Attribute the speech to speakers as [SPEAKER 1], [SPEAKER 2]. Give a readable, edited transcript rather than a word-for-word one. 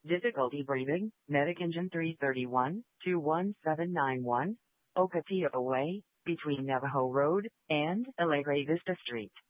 [SPEAKER 1] Difficulty breathing, Medic Engine 331, 21791, Ocotillo Way, between Navajo Road and Alegre Vista Street.